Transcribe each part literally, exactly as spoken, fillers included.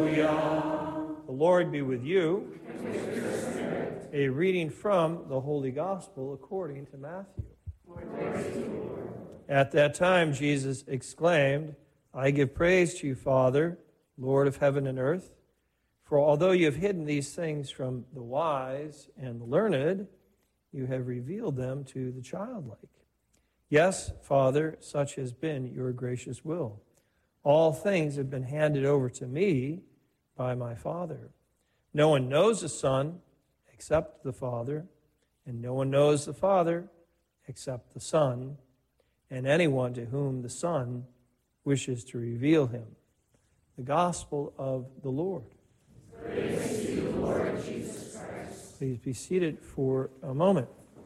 The Lord be with you. A reading from the Holy Gospel according to Matthew. At that time, Jesus exclaimed, I give praise to you, Father, Lord of heaven and earth, for although you have hidden these things from the wise and the learned, you have revealed them to the childlike. Yes, Father, such has been your gracious will. All things have been handed over to me by my Father. No one knows the Son except the Father, and no one knows the Father except the Son, and anyone to whom the Son wishes to reveal him. The Gospel of the Lord. Praise to you, Lord Jesus Christ. Please be seated for a moment.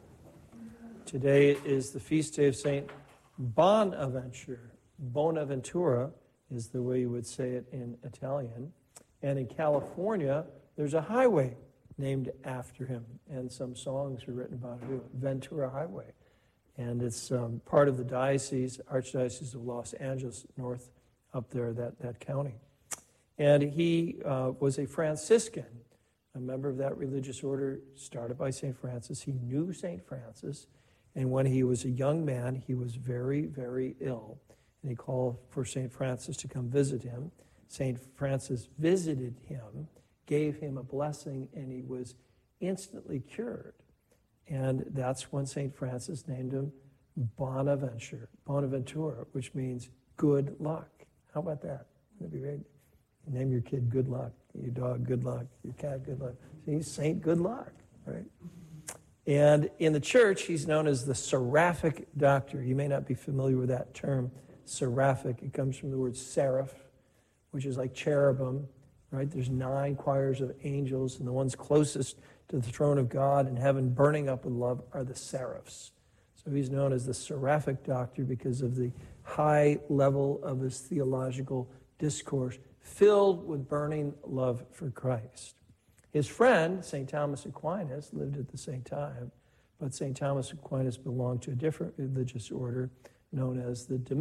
Today is the feast day of Saint Bonaventure. Bonaventura is the way you would say it in Italian. And in California, there's a highway named after him, and some songs are written about it, Ventura Highway. And it's um, part of the diocese, Archdiocese of Los Angeles, north up there, that, that county. And he uh, was a Franciscan, a member of that religious order started by Saint Francis. He knew Saint Francis, and when he was a young man, he was very, very ill. And he called for Saint Francis to come visit him. Saint Francis visited him, gave him a blessing, and he was instantly cured. And that's when Saint Francis named him Bonaventure, Bonaventura, which means good luck. How about that? That'd be great. You name your kid Good Luck, your dog Good Luck, your cat Good Luck. See, Saint Good Luck, right? And in the church, he's known as the seraphic doctor. You may not be familiar with that term, seraphic. It comes from the word seraph, which is like cherubim, right? There's nine choirs of angels, and the ones closest to the throne of God in heaven, burning up with love, are the seraphs. So he's known as the seraphic doctor because of the high level of his theological discourse, filled with burning love for Christ. His friend, Saint Thomas Aquinas, lived at the same time, but Saint Thomas Aquinas belonged to a different religious order known as the Dominican.